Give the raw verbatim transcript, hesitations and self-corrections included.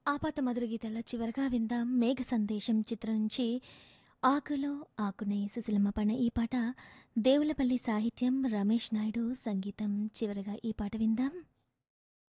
ఆపాత మధుర గీతాల్లో చివరగా విందాం 'మేఘ సందేశం' చిత్రం నుంచి 'ఆకులో ఆకునే సుశీలమ్మ' పాడిన ఈ పాట దేవులపల్లి సాహిత్యం, రమేష్ నాయుడు సంగీతం. చివరగా ఈ పాట విందాం.